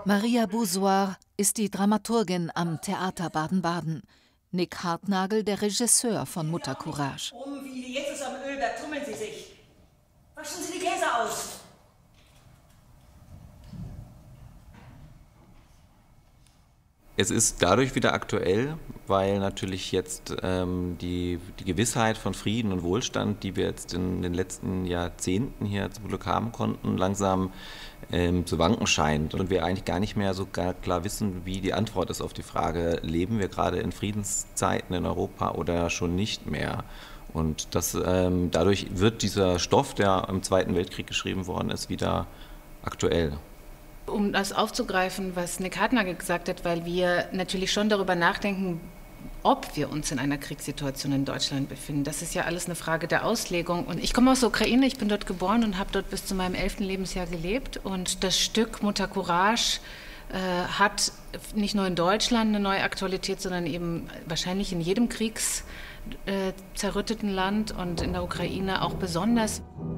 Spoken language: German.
Maria Boursoir ist die Dramaturgin am Theater Baden-Baden. Nick Hartnagel, der Regisseur von Mutter Courage. Wie Jesus am Ölberg, tummeln Sie sich. Waschen Sie die Gläser aus. Es ist dadurch wieder aktuell, weil natürlich jetzt die Gewissheit von Frieden und Wohlstand, die wir jetzt in den letzten Jahrzehnten hier zum Glück haben konnten, langsam zu wanken scheint. Und wir eigentlich gar nicht mehr so klar wissen, wie die Antwort ist auf die Frage, leben wir gerade in Friedenszeiten in Europa oder schon nicht mehr? Und dadurch wird dieser Stoff, der im Zweiten Weltkrieg geschrieben worden ist, wieder aktuell. Um das aufzugreifen, was Nick Hartnagel gesagt hat, weil wir natürlich schon darüber nachdenken, ob wir uns in einer Kriegssituation in Deutschland befinden. Das ist ja alles eine Frage der Auslegung. Und ich komme aus der Ukraine, ich bin dort geboren und habe dort bis zu meinem 11. Lebensjahr gelebt. Und das Stück Mutter Courage hat nicht nur in Deutschland eine neue Aktualität, sondern eben wahrscheinlich in jedem kriegszerrütteten Land und in der Ukraine auch besonders.